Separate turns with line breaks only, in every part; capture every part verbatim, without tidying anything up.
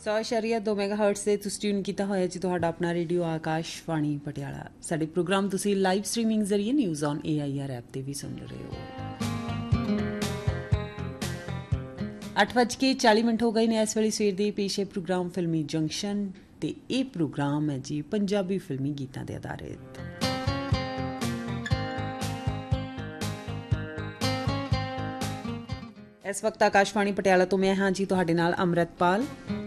ਸੌ ਇਸ਼ਾਰੀਆ ਦੋ mega hurts 'ਤੇ ਤੁਸੀਂ ਟਿਊਨ ਕੀਤਾ ਹੋਇਆ ਜੀ ਤੁਹਾਡਾ ਆਪਣਾ ਰੇਡੀਓ ਆਕਾਸ਼ਵਾਣੀ ਪਟਿਆਲਾ। ਸਾਡੇ ਪ੍ਰੋਗਰਾਮ ਤੁਸੀਂ ਲਾਈਵ ਸਟਰੀਮਿੰਗ ਜ਼ਰੀਏ news on A I R app 'ਤੇ ਵੀ ਸੁਣ ਰਹੇ ਹੋ। ਅੱਠ ਵੱਜ ਕੇ ਚਾਲੀ ਮਿੰਟ ਹੋ ਗਏ ਨੇ ਇਸ ਵੇਲੇ ਸਵੇਰ ਦੇ ਪੇਸ਼ੇ ਪ੍ਰੋਗਰਾਮ ਫਿਲਮੀ ਜੰਕਸ਼ਨ, ਅਤੇ ਇਹ ਪ੍ਰੋਗਰਾਮ ਹੈ ਜੀ ਪੰਜਾਬੀ ਫਿਲਮੀ ਗੀਤਾਂ 'ਤੇ ਆਧਾਰਿਤ। ਇਸ ਵਕਤ ਆਕਾਸ਼ਵਾਣੀ ਪਟਿਆਲਾ ਤੋਂ ਮੈਂ ਹਾਂ ਜੀ ਤੁਹਾਡੇ ਨਾਲ ਅੰਮ੍ਰਿਤਪਾਲ।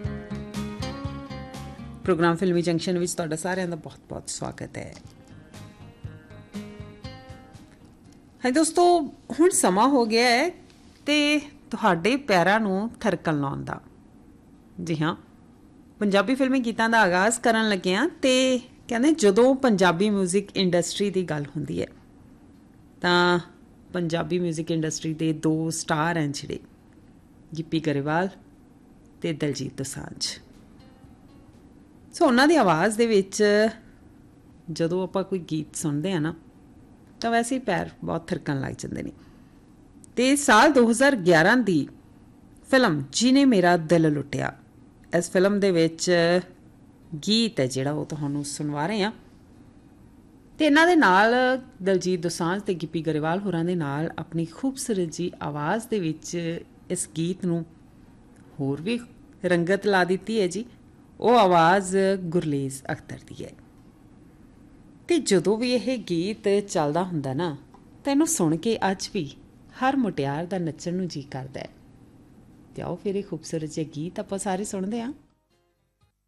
ਪ੍ਰੋਗਰਾਮ ਫਿਲਮੀ ਜੰਕਸ਼ਨ ਵਿੱਚ ਤੁਹਾਡਾ ਸਾਰਿਆਂ ਦਾ ਬਹੁਤ ਬਹੁਤ ਸਵਾਗਤ ਹੈ। ਹਾਂ ਦੋਸਤੋ, ਹੁਣ ਸਮਾਂ ਹੋ ਗਿਆ ਹੈ ਅਤੇ ਤੁਹਾਡੇ ਪੈਰਾਂ ਨੂੰ ਥਰਕਣ ਲਾਉਣ ਦਾ। ਜੀ ਹਾਂ, ਪੰਜਾਬੀ ਫਿਲਮੀ ਗੀਤਾਂ ਦਾ ਆਗਾਜ਼ ਕਰਨ ਲੱਗੇ ਹਾਂ ਅਤੇ ਕਹਿੰਦੇ ਜਦੋਂ ਪੰਜਾਬੀ ਮਿਊਜ਼ਿਕ ਇੰਡਸਟਰੀ ਦੀ ਗੱਲ ਹੁੰਦੀ ਹੈ ਤਾਂ ਪੰਜਾਬੀ ਮਿਊਜ਼ਿਕ ਇੰਡਸਟਰੀ ਦੇ ਦੋ ਸਟਾਰ ਹਨ ਜਿਹੜੇ ਗਿੱਪੀ ਗਰੇਵਾਲ ਅਤੇ ਦਲਜੀਤ ਦੋਸਾਂਝ। ਸੋ ਉਹਨਾਂ ਦੀ ਆਵਾਜ਼ ਦੇ ਵਿੱਚ ਜਦੋਂ ਆਪਾਂ ਕੋਈ ਗੀਤ ਸੁਣਦੇ ਹਾਂ ਨਾ ਤਾਂ ਵੈਸੇ ਹੀ ਪੈਰ ਬਹੁਤ ਥਰਕਣ ਲੱਗ ਜਾਂਦੇ ਨੇ। ਅਤੇ ਸਾਲ ਦੋ ਹਜ਼ਾਰ ਗਿਆਰਾਂ ਦੀ ਫਿਲਮ ਜਿਹਨੇ ਮੇਰਾ ਦਿਲ ਲੁੱਟਿਆ, ਇਸ ਫਿਲਮ ਦੇ ਵਿੱਚ ਗੀਤ ਹੈ ਜਿਹੜਾ ਉਹ ਤੁਹਾਨੂੰ ਸੁਣਵਾ ਰਹੇ ਹਾਂ। ਅਤੇ ਇਹਨਾਂ ਦੇ ਨਾਲ ਦਲਜੀਤ ਦੋਸਾਂਝ ਅਤੇ ਗਿੱਪੀ ਗਰੇਵਾਲ ਹੋਰਾਂ ਦੇ ਨਾਲ ਆਪਣੀ ਖੂਬਸੂਰਤ ਜੀ ਆਵਾਜ਼ ਦੇ ਵਿੱਚ ਇਸ ਗੀਤ ਨੂੰ ਹੋਰ ਵੀ ਰੰਗਤ ਲਾ ਦਿੱਤੀ ਹੈ ਜੀ। ਉਹ ਆਵਾਜ਼ ਗੁਰਲੀਜ਼ ਅਖਤਰ ਦੀ ਹੈ। ਅਤੇ ਜਦੋਂ ਵੀ ਇਹ ਗੀਤ ਚੱਲਦਾ ਹੁੰਦਾ ਨਾ ਤਾਂ ਇਹਨੂੰ ਸੁਣ ਕੇ ਅੱਜ ਵੀ ਹਰ ਮੁਟਿਆਰ ਦਾ ਨੱਚਣ ਨੂੰ ਜੀਅ ਕਰਦਾ ਹੈ। ਅਤੇ ਆਓ ਫਿਰ ਇਹ ਖੂਬਸੂਰਤ ਜਿਹਾ ਗੀਤ ਆਪਾਂ ਸਾਰੇ ਸੁਣਦੇ ਹਾਂ।